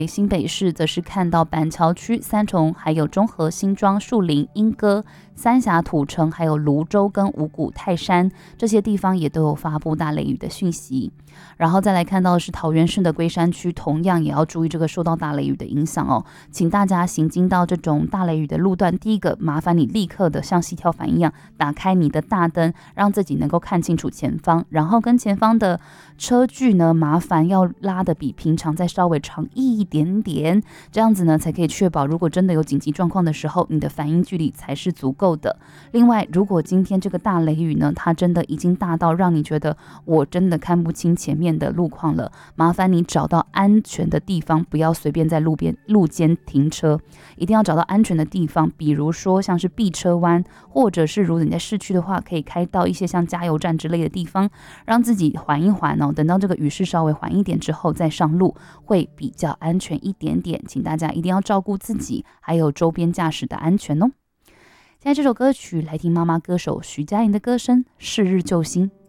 新北市则是看到板桥区、三重、还有中和、新庄、树林、莺歌、三峡、土城，还有泸州跟五股、泰山这些地方也都有发布大雷雨的讯息。然后再来看到的是桃园市的龟山区，同样也要注意这个受到大雷雨的影响哦。请大家行经到这种大雷雨的路段，第一个麻烦你立刻的像膝跳反一样打开你的大灯，让自己能够看清楚前方，然后跟前方的车距呢，麻烦要拉的比平常再稍微长一点点，这样子呢才可以确保如果真的有紧急状况的时候，你的反应距离才是足够的。另外，如果今天这个大雷雨呢，它真的已经大到让你觉得我真的看不清前面的路况了，麻烦你找到安全的地方，不要随便在路间停车，一定要找到安全的地方，比如说像是避车弯，或者是如果你在市区的话，可以开到一些像加油站之类的地方，让自己缓一缓哦，等到这个雨势稍微缓一点之后再上路，会比较安全一点点。请大家一定要照顾自己，还有周边驾驶的安全哦。现在这首歌曲来听妈妈歌手徐佳莹的歌声《是日救星》。